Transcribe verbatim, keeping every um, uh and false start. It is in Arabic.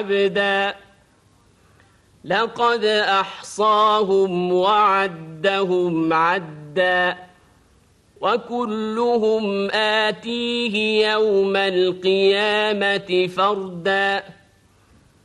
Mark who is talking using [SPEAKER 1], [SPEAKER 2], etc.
[SPEAKER 1] عبدا لقد أحصاهم وعدهم عدا وكلهم آتيه يوم القيامة فردا